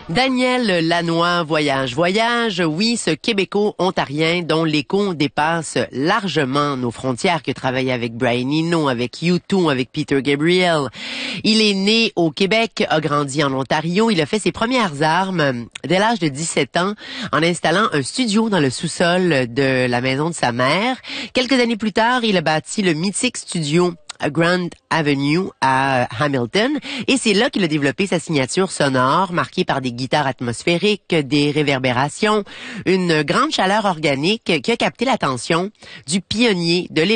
Daniel Lanois, voyage, oui, ce Québéco-ontarien dont l'écho dépasse largement nos frontières, qui a travaillé avec Brian Eno, avec U2, avec Peter Gabriel. Il est né au Québec, a grandi en Ontario. Il a fait ses premières armes dès l'âge de 17 ans en installant un studio dans le sous-sol de la maison de sa mère. Quelques années plus tard, il a bâti le mythique studio Grand Avenue à Hamilton, et c'est là qu'il a développé sa signature sonore, marquée par des guitares atmosphériques, des réverbérations, une grande chaleur organique qui a capté l'attention du pionnier de l'époque.